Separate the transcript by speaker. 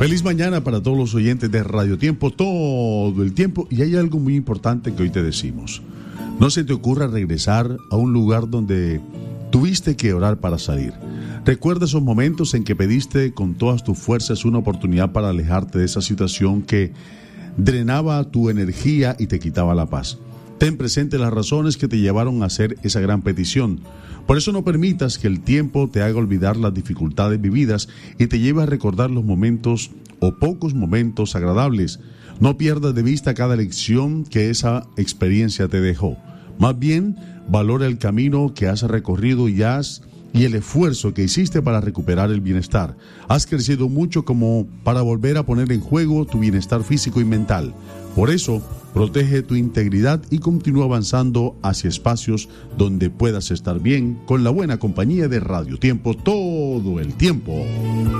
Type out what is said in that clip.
Speaker 1: Feliz mañana para todos los oyentes de Radio Tiempo, todo el tiempo. Y hay algo muy importante que hoy te decimos. No se te ocurra regresar a un lugar donde tuviste que orar para salir. Recuerda esos momentos en que pediste con todas tus fuerzas una oportunidad para alejarte de esa situación que drenaba tu energía y te quitaba la paz. Ten presente las razones que te llevaron a hacer esa gran petición. Por eso no permitas que el tiempo te haga olvidar las dificultades vividas y te lleve a recordar los momentos o pocos momentos agradables. No pierdas de vista cada lección que esa experiencia te dejó. Más bien, valora el camino que has recorrido y el esfuerzo que hiciste para recuperar el bienestar. Has crecido mucho como para volver a poner en juego tu bienestar físico y mental. Por eso, protege tu integridad y continúa avanzando hacia espacios donde puedas estar bien con la buena compañía de Radio Tiempo todo el tiempo.